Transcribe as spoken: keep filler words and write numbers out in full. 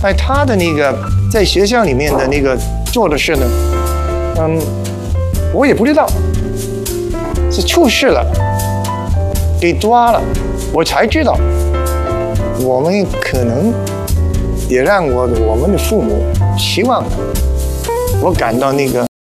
哎，他的那个在学校里面的那个做的事呢，嗯，我也不知道，是出事了，被抓了，我才知道。我们可能也让我我们的父母期望的，我感到那个。